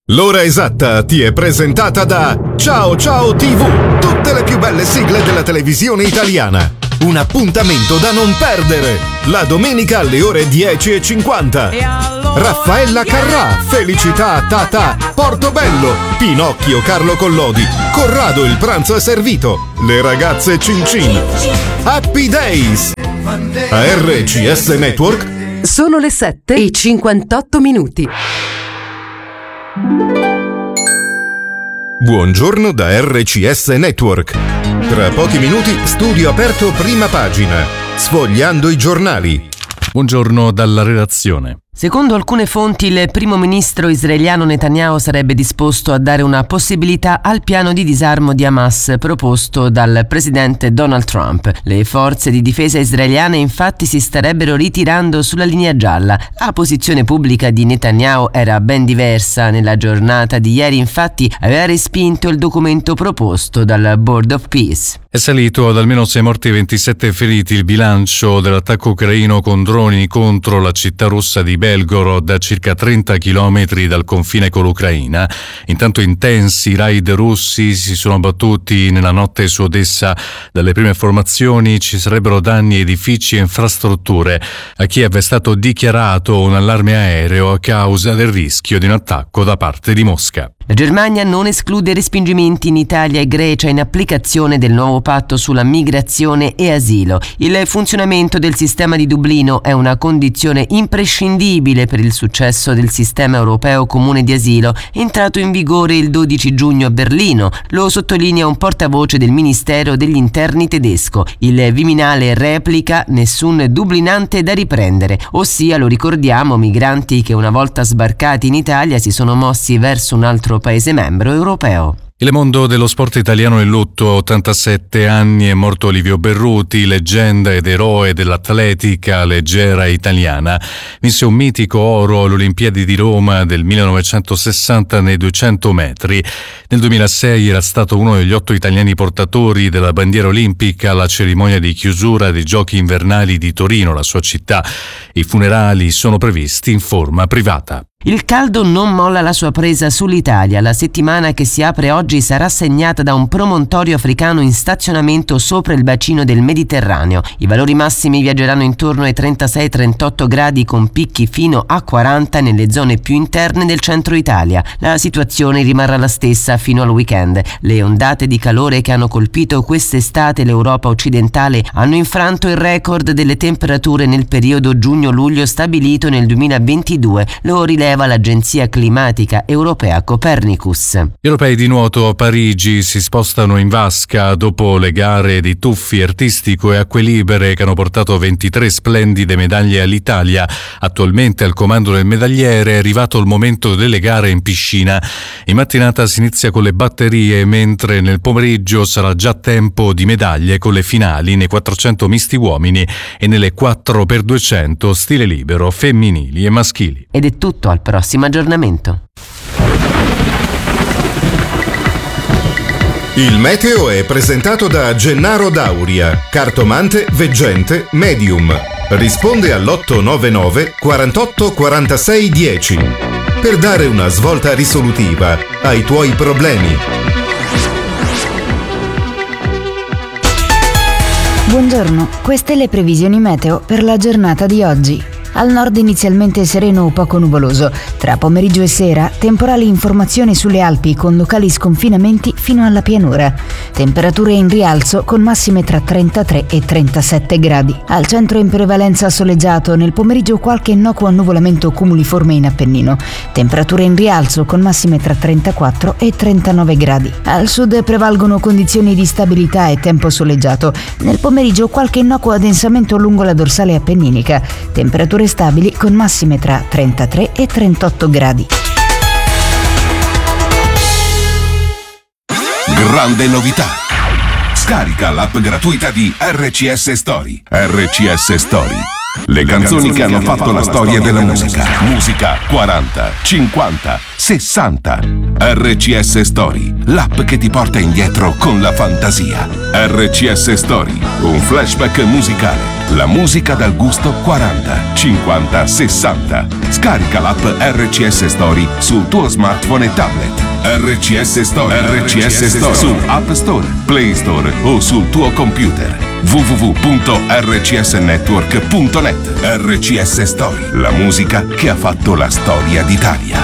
L'ora esatta ti è presentata da Ciao Ciao TV, tutte le più belle sigle della televisione italiana. Un appuntamento da non perdere, la domenica alle ore 10:50. Raffaella Carrà, Felicità Tata, Portobello, Pinocchio Carlo Collodi, Corrado il pranzo è servito, le ragazze Cin Cin, Happy Days. A RCS Network sono le 7:58. Buongiorno da RCS Network. Tra pochi minuti studio aperto prima pagina, sfogliando i giornali. Buongiorno dalla redazione. Secondo alcune fonti, il primo ministro israeliano Netanyahu sarebbe disposto a dare una possibilità al piano di disarmo di Hamas proposto dal presidente Donald Trump. Le forze di difesa israeliane infatti si starebbero ritirando sulla linea gialla. La posizione pubblica di Netanyahu era ben diversa. Nella giornata di ieri infatti aveva respinto il documento proposto dal Board of Peace. È salito ad almeno 6 morti e 27 feriti il bilancio dell'attacco ucraino con droni contro la città russa di Belgorod, a circa 30 chilometri dal confine con l'Ucraina. Intanto intensi raid russi si sono abbattuti nella notte su Odessa. Dalle prime informazioni ci sarebbero danni a edifici e infrastrutture. A Kiev è stato dichiarato un allarme aereo a causa del rischio di un attacco da parte di Mosca. La Germania non esclude respingimenti in Italia e Grecia in applicazione del nuovo patto sulla migrazione e asilo. Il funzionamento del sistema di Dublino è una condizione imprescindibile per il successo del sistema europeo comune di asilo, entrato in vigore il 12 giugno a Berlino. Lo sottolinea un portavoce del Ministero degli Interni tedesco. Il Viminale replica: nessun dublinante da riprendere, ossia, lo ricordiamo, migranti che una volta sbarcati in Italia si sono mossi verso un altro paese membro europeo. Il mondo dello sport italiano è in lutto. A 87 anni è morto Livio Berruti, leggenda ed eroe dell'atletica leggera italiana. Vinse un mitico oro alle Olimpiadi di Roma del 1960 nei 200 metri. Nel 2006 era stato uno degli 8 italiani portatori della bandiera olimpica alla cerimonia di chiusura dei Giochi invernali di Torino, la sua città. I funerali sono previsti in forma privata. Il caldo non molla la sua presa sull'Italia. La settimana che si apre oggi sarà segnata da un promontorio africano in stazionamento sopra il bacino del Mediterraneo. I valori massimi viaggeranno intorno ai 36-38 gradi con picchi fino a 40 nelle zone più interne del centro Italia. La situazione rimarrà la stessa fino al weekend. Le ondate di calore che hanno colpito quest'estate l'Europa occidentale hanno infranto il record delle temperature nel periodo giugno-luglio stabilito nel 2022. Lo rileva l'agenzia climatica europea Copernicus. Gli europei di nuoto a Parigi si spostano in vasca dopo le gare di tuffi artistico e acque libere che hanno portato 23 splendide medaglie all'Italia. Attualmente al comando del medagliere è arrivato il momento delle gare in piscina. In mattinata si inizia con le batterie, mentre nel pomeriggio sarà già tempo di medaglie con le finali nei 400 misti uomini e nelle 4x200 stile libero femminili e maschili. Ed è tutto, al prossimo aggiornamento. Il meteo è presentato da Gennaro Dauria, cartomante, veggente, medium. Risponde all'899 48 46 10 per dare una svolta risolutiva ai tuoi problemi. Buongiorno, queste le previsioni meteo per la giornata di oggi. Al nord inizialmente sereno o poco nuvoloso. Tra pomeriggio e sera, temporali in formazione sulle Alpi con locali sconfinamenti fino alla pianura. Temperature in rialzo con massime tra 33 e 37 gradi. Al centro in prevalenza soleggiato, nel pomeriggio qualche innocuo annuvolamento cumuliforme in Appennino. Temperature in rialzo con massime tra 34 e 39 gradi. Al sud prevalgono condizioni di stabilità e tempo soleggiato. Nel pomeriggio qualche innocuo addensamento lungo la dorsale appenninica. Temperature stabili con massime tra 33 e 38 gradi. Grande novità! Scarica l'app gratuita di RCS Story. RCS Story. Le canzoni che hanno fatto la storia della musica. Musica 40, 50, 60. RCS Story, l'app che ti porta indietro con la fantasia. RCS Story, un flashback musicale. La musica dal gusto 40, 50, 60. Scarica l'app RCS Story sul tuo smartphone e tablet. RCS Story. RCS Story su App Store, Play Store o sul tuo computer. www.rcsnetwork.net. RCS Story, la musica che ha fatto la storia d'Italia.